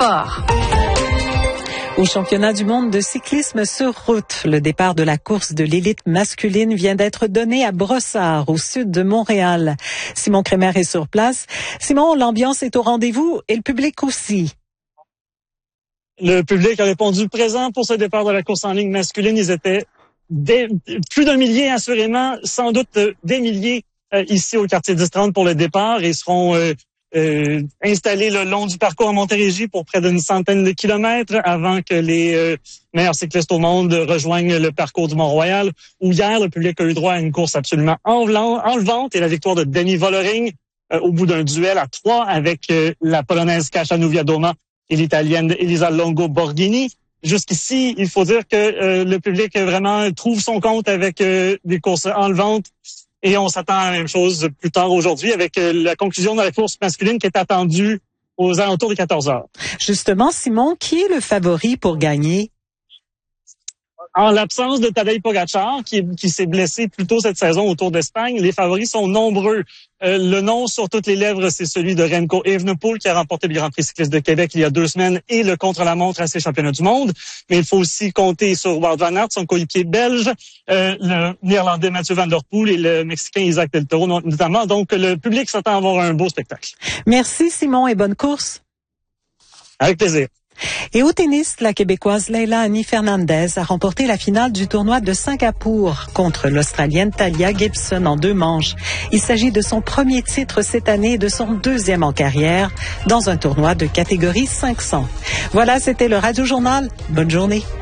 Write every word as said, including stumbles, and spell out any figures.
sport. Au championnat du monde de cyclisme sur route, le départ de la course de l'élite masculine vient d'être donné à Brossard, au sud de Montréal. Simon Crémer est sur place. Simon, l'ambiance est au rendez-vous et le public aussi. Le public a répondu présent pour ce départ de la course en ligne masculine. Ils étaient des, plus d'un millier assurément, sans doute des milliers euh, ici au quartier dix trente pour le départ et seront euh, euh, installés le long du parcours à Montérégie pour près d'une centaine de kilomètres avant que les euh, meilleurs cyclistes au monde rejoignent le parcours du Mont-Royal, où hier le public a eu droit à une course absolument enlevante et la victoire de Danny Vollering euh, au bout d'un duel à trois avec euh, la Polonaise Kasia Niewiadoma et l'Italienne Elisa Longo Borghini. Jusqu'ici, il faut dire que euh, le public vraiment trouve son compte avec euh, des courses enlevantes et on s'attend à la même chose plus tard aujourd'hui avec euh, la conclusion de la course masculine qui est attendue aux alentours de quatorze heures. Justement, Simon, qui est le favori pour gagner? En l'absence de Tadej Pogačar, qui, qui s'est blessé plus tôt cette saison au Tour d'Espagne, les favoris sont nombreux. Euh, le nom sur toutes les lèvres, c'est celui de Remco Evenepoel, qui a remporté le Grand Prix cycliste de Québec il y a deux semaines et le contre-la-montre à ses championnats du monde. Mais il faut aussi compter sur Wout van Aert, son coéquipier belge, euh, le Néerlandais Mathieu van der Poel et le Mexicain Isaac Del Toro notamment. Donc, le public s'attend à avoir un beau spectacle. Merci, Simon, et bonne course. Avec plaisir. Et au tennis, la Québécoise Leila Annie Fernandez a remporté la finale du tournoi de Singapour contre l'Australienne Talia Gibson en deux manches. Il s'agit de son premier titre cette année et de son deuxième en carrière dans un tournoi de catégorie cinq cents. Voilà, c'était le Radio Journal. Bonne journée.